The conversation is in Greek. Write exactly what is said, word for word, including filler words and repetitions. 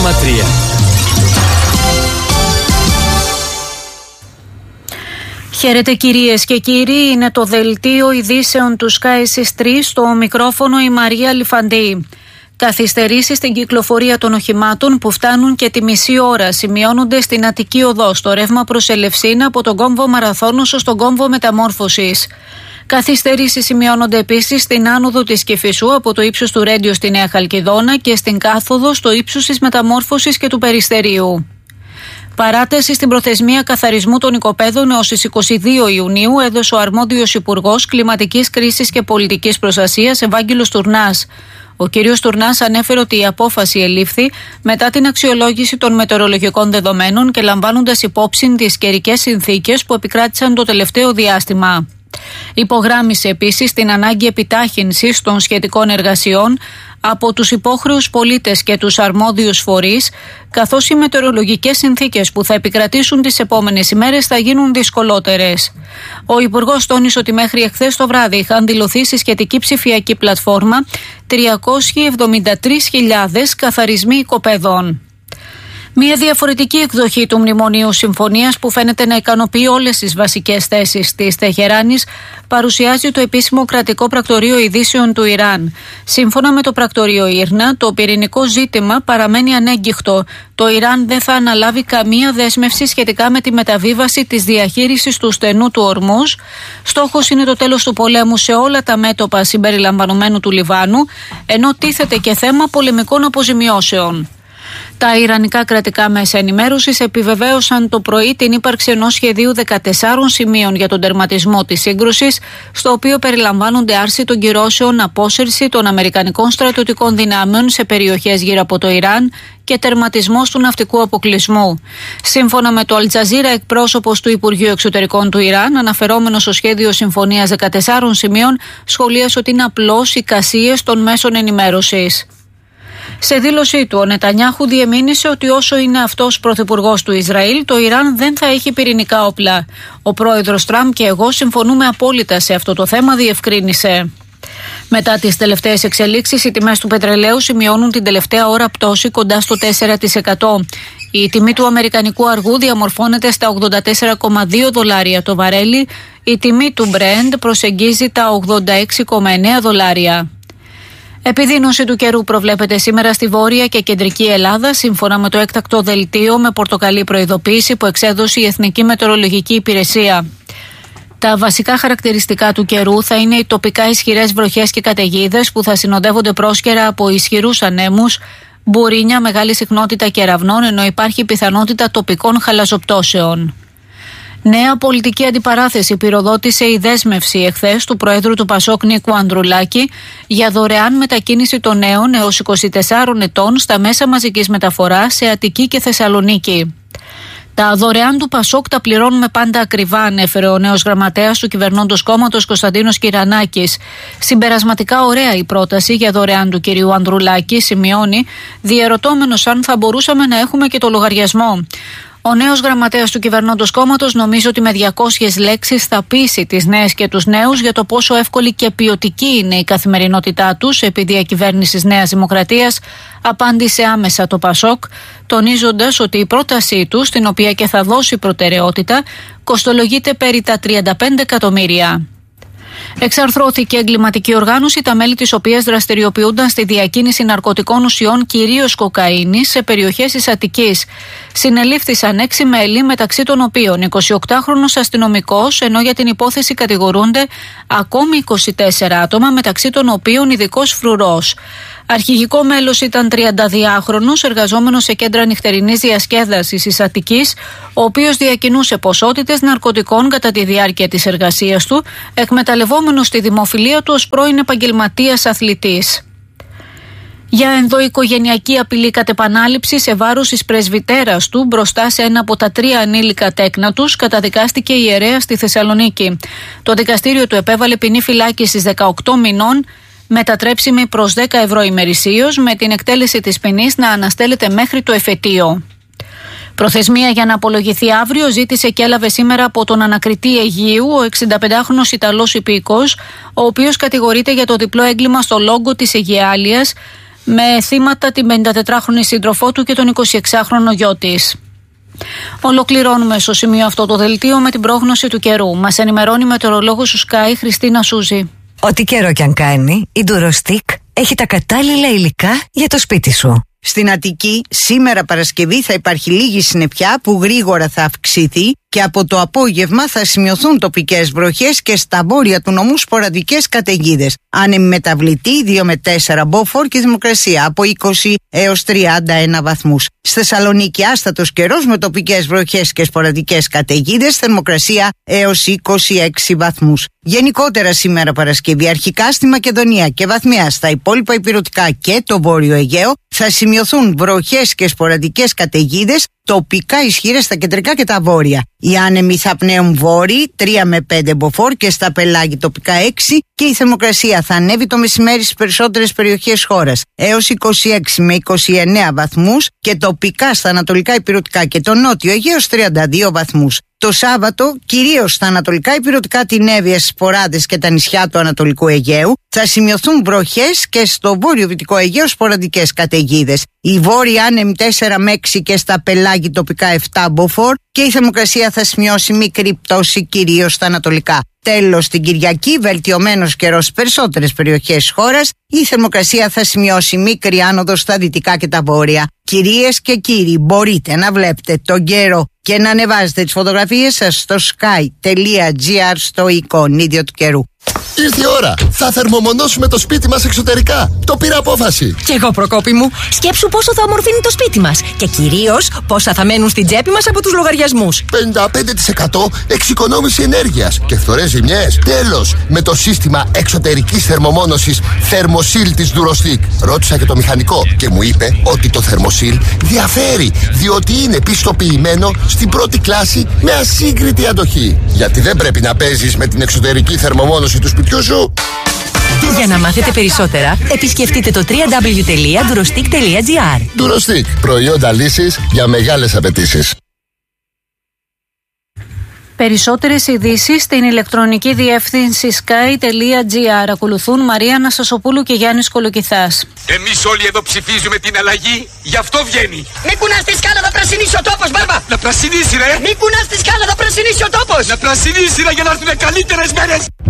κόμμα τρία. Χαίρετε κυρίες και κύριοι, είναι το δελτίο ειδήσεων του Sky τρία, στο μικρόφωνο η Μαρία Λιφαντή. Καθυστερήσεις στην κυκλοφορία των οχημάτων που φτάνουν και τη μισή ώρα σημειώνονται στην Αττική Οδό, στο ρεύμα προς Ελευσίνα από τον κόμβο Μαραθώνος ως τον κόμβο Μεταμόρφωσης. Καθυστερήσεις σημειώνονται επίσης στην άνοδο της Κηφισού από το ύψος του Ρέντιο στη Νέα Χαλκιδόνα και στην κάθοδο στο ύψος της Μεταμόρφωσης και του Περιστερίου. Παράταση στην προθεσμία καθαρισμού των οικοπαίδων έως τις είκοσι δύο Ιουνίου έδωσε ο αρμόδιος Υπουργός Κλιματικής Κρίσης και Πολιτικής Προστασίας Ευάγγελος Τουρνάς. Ο κ. Τουρνάς ανέφερε ότι η απόφαση ελήφθη μετά την αξιολόγηση των μετεωρολογικών δεδομένων και λαμβάνοντας υπόψη τις καιρικές συνθήκες που επικράτησαν το τελευταίο διάστημα. Υπογράμμισε επίσης την ανάγκη επιτάχυνσης των σχετικών εργασιών από τους υπόχρεους πολίτες και τους αρμόδιους φορείς, καθώς οι μετεωρολογικές συνθήκες που θα επικρατήσουν τις επόμενες ημέρες θα γίνουν δυσκολότερες. Ο Υπουργός τόνισε ότι μέχρι εχθές το βράδυ είχαν δηλωθεί στη σχετική ψηφιακή πλατφόρμα τριακόσιες εβδομήντα τρεις χιλιάδες καθαρισμοί οικοπαίδων. Μια διαφορετική εκδοχή του Μνημονίου Συμφωνίας που φαίνεται να ικανοποιεί όλες τις βασικές θέσεις της Τεχεράνης παρουσιάζει το επίσημο κρατικό πρακτορείο ειδήσεων του Ιράν. Σύμφωνα με το πρακτορείο Ήρνα, το πυρηνικό ζήτημα παραμένει ανέγκυχτο. Το Ιράν δεν θα αναλάβει καμία δέσμευση σχετικά με τη μεταβίβαση της διαχείρισης του στενού του Ορμούζ. Στόχος είναι το τέλος του πολέμου σε όλα τα μέτωπα συμπεριλαμβανομένου του Λιβάνου, ενώ τίθεται και θέμα πολεμικών αποζημιώσεων. Τα ιρανικά κρατικά μέσα ενημέρωσης επιβεβαίωσαν το πρωί την ύπαρξη ενός σχεδίου δεκατεσσάρων σημείων για τον τερματισμό της σύγκρουσης, στο οποίο περιλαμβάνονται άρση των κυρώσεων, απόσυρση των αμερικανικών στρατιωτικών δυνάμεων σε περιοχές γύρω από το Ιράν και τερματισμός του ναυτικού αποκλεισμού. Σύμφωνα με το Αλτζαζίρα, εκπρόσωπος του Υπουργείου Εξωτερικών του Ιράν, αναφερόμενος στο σχέδιο συμφωνίας δεκατεσσάρων σημείων, σχολίασε ότι είναι απλώς εικασίες των μέσων ενημέρωσης. Σε δήλωσή του, ο Νετανιάχου διεμήνυσε ότι όσο είναι αυτός πρωθυπουργός του Ισραήλ, το Ιράν δεν θα έχει πυρηνικά όπλα. Ο πρόεδρος Τραμπ και εγώ συμφωνούμε απόλυτα σε αυτό το θέμα, διευκρίνησε. Μετά τις τελευταίες εξελίξεις, οι τιμές του πετρελαίου σημειώνουν την τελευταία ώρα πτώση κοντά στο τέσσερα τοις εκατό. Η τιμή του αμερικανικού αργού διαμορφώνεται στα ογδόντα τέσσερα κόμμα δύο δολάρια το βαρέλι, η τιμή του Brent προσεγγίζει τα ογδόντα έξι κόμμα εννέα δολάρια. Επιδείνωση του καιρού προβλέπεται σήμερα στη Βόρεια και Κεντρική Ελλάδα, σύμφωνα με το έκτακτο δελτίο με πορτοκαλί προειδοποίηση που εξέδωσε η Εθνική Μετεωρολογική Υπηρεσία. Τα βασικά χαρακτηριστικά του καιρού θα είναι οι τοπικά ισχυρές βροχές και καταιγίδες που θα συνοδεύονται πρόσκαιρα από ισχυρούς ανέμους, μπουρίνια, μεγάλη συχνότητα κεραυνών, ενώ υπάρχει πιθανότητα τοπικών χαλαζοπτώσεων. Νέα πολιτική αντιπαράθεση πυροδότησε η δέσμευση εχθές του Προέδρου του Πασόκ Νίκου Ανδρουλάκη για δωρεάν μετακίνηση των νέων έως είκοσι τεσσάρων ετών στα μέσα μαζικής μεταφοράς σε Αττική και Θεσσαλονίκη. Τα δωρεάν του Πασόκ τα πληρώνουμε πάντα ακριβά, ανέφερε ο νέος γραμματέας του κυβερνώντος κόμματος Κωνσταντίνος Κυρανάκης. Συμπερασματικά ωραία η πρόταση για δωρεάν του κυρίου Ανδρουλάκη, σημειώνει, διερωτώμενος αν θα μπορούσαμε να έχουμε και το λογαριασμό. Ο νέος γραμματέας του κυβερνώντος κόμματος νομίζω ότι με διακόσιες λέξεις θα πείσει τις νέες και τους νέους για το πόσο εύκολη και ποιοτική είναι η καθημερινότητά τους επί διακυβέρνησης Νέας Δημοκρατίας, απάντησε άμεσα το Πασόκ, τονίζοντας ότι η πρότασή του, στην οποία και θα δώσει προτεραιότητα, κοστολογείται περί τα τριάντα πέντε εκατομμύρια. Εξαρθρώθηκε εγκληματική οργάνωση, τα μέλη της οποίας δραστηριοποιούνταν στη διακίνηση ναρκωτικών ουσιών, κυρίως κοκαίνης, σε περιοχές της Αττικής. Συνελήφθησαν έξι μέλη, μεταξύ των οποίων εικοσιοκτάχρονος αστυνομικός, ενώ για την υπόθεση κατηγορούνται ακόμη είκοσι τέσσερα άτομα, μεταξύ των οποίων ειδικός φρουρός. Αρχηγικό μέλος ήταν τριανταδυάχρονος, εργαζόμενος σε κέντρα νυχτερινής διασκέδασης της Αττικής, ο οποίος διακινούσε ποσότητες ναρκωτικών κατά τη διάρκεια της εργασίας του, εκμεταλλευόμενος τη δημοφιλία του ως πρώην επαγγελματίας αθλητής. Για ενδοοικογενειακή απειλή κατ' επανάληψη σε βάρος της πρεσβυτέρας του μπροστά σε ένα από τα τρία ανήλικα τέκνα τους, καταδικάστηκε η ιερέα στη Θεσσαλονίκη. Το δικαστήριο του επέβαλε ποινή φυλάκισης δεκαοκτώ μηνών, μετατρέψιμη προς δέκα ευρώ ημερησίως, με την εκτέλεση της ποινής να αναστέλλεται μέχρι το εφετείο. Προθεσμία για να απολογηθεί αύριο ζήτησε και έλαβε σήμερα από τον ανακριτή Αιγείου ο εξηνταπεντάχρονος Ιταλός υπήκος, ο οποίος κατηγορείται για το διπλό έγκλημα στο Λόγκο της Αιγαιάλειας, με θύματα την πενηντατετράχρονη σύντροφό του και τον εικοσιεξάχρονο γιο της. Ολοκληρώνουμε στο σημείο αυτό το δελτίο με την πρόγνωση του καιρού. Μας ενημερώνει η μετεωρολόγος του Sky Χριστίνα Σούζη. Ό,τι καιρό κι αν κάνει, η Durostick έχει τα κατάλληλα υλικά για το σπίτι σου. Στην Αττική, σήμερα Παρασκευή θα υπάρχει λίγη συννεφιά που γρήγορα θα αυξηθεί και από το απόγευμα θα σημειωθούν τοπικές βροχές και στα βόρεια του νομού σποραδικές καταιγίδες. Άνεμη μεταβλητή δύο με τέσσερα μποφόρ και θερμοκρασία από είκοσι έως τριάντα ένα βαθμούς. Στη Θεσσαλονίκη άστατος καιρός με τοπικές βροχές και σποραδικές καταιγίδες, θερμοκρασία έως είκοσι έξι βαθμούς. Γενικότερα σήμερα Παρασκευή, αρχικά στη Μακεδονία και βαθμιά στα υπόλοιπα ηπειρωτικά και το Βόρειο Αιγαίο θα σημειωθούν βροχές και σποραδικές καταιγίδες, τοπικά ισχυρές στα κεντρικά και τα βόρεια. Οι άνεμοι θα πνέουν βόρειοι τρία με πέντε μποφόρ και στα πελάγη τοπικά έξι και η θερμοκρασία θα ανέβει το μεσημέρι στις περισσότερες περιοχές χώρας έως είκοσι έξι με είκοσι εννέα βαθμούς και τοπικά στα ανατολικά ηπειρωτικά και το νότιο Αιγαίο τριάντα δύο βαθμούς. Το Σάββατο, κυρίως στα ανατολικά ηπειρωτικά, την Εύβοια, στις Ποράδες και τα νησιά του Ανατολικού Αιγαίου, θα σημειωθούν βροχές και στο βόρειο-δυτικό Αιγαίο σποραδικές καταιγίδες. Οι βόρειοι άνεμοι τέσσερα με έξι και στα πελάγη τοπικά επτά μποφόρ και η θερμοκρασία θα σημειώσει μικρή πτώση κυρίως στα ανατολικά. Τέλος, την Κυριακή, βελτιωμένος καιρός στις περισσότερες περιοχές χώρας, η θερμοκρασία θα σημειώσει μικρή άνοδο στα δυτικά και τα βόρεια. Κυρίες και κύριοι, μπορείτε να βλέπετε τον καιρό και να ανεβάζετε τις φωτογραφίες σας στο sky.gr στο εικονίδιο του καιρού. Ήρθε η ώρα! Θα θερμομονώσουμε το σπίτι μας εξωτερικά. Το πήρα απόφαση. Κι εγώ, Προκόπη μου, σκέψου πόσο θα ομορφύνει το σπίτι μας. Και κυρίως πόσα θα μένουν στην τσέπη μας από τους λογαριασμούς. πενήντα πέντε τοις εκατό εξοικονόμηση ενέργειας και φθορές ζημιές. Τέλος, με το σύστημα εξωτερικής θερμομόνωσης Thermosil της Durostick. Ρώτησα και το μηχανικό και μου είπε ότι το Thermosil διαφέρει, διότι είναι πιστοποιημένο στην πρώτη κλάση με ασύγκριτη αντοχή. Γιατί δεν πρέπει να παίζεις με την εξωτερική θερμομόνωση του σπιτιού σου. Για να μάθετε περισσότερα, επισκεφτείτε το double-u double-u double-u τελεία durostick τελεία gr. Durostick, προϊόντα λύσης για μεγάλες απαιτήσεις. Περισσότερες ειδήσεις στην ηλεκτρονική διεύθυνση sky.gr. Ακολουθούν Μαρία Αναστασοπούλου και Γιάννης Κολοκυθάς. Εμείς όλοι εδώ ψηφίζουμε την αλλαγή, γι' αυτό βγαίνει. Μη κουνάς τη σκάλα, θα πρασινίσει ο τόπος, μπάρμπα! Να πρασινίσει ρε! Μη κουνάς τη σκάλα, θα πρασινίσει ο τόπος! Να πρασινίσει ρε, για να έρθουν καλύτερες μέρες!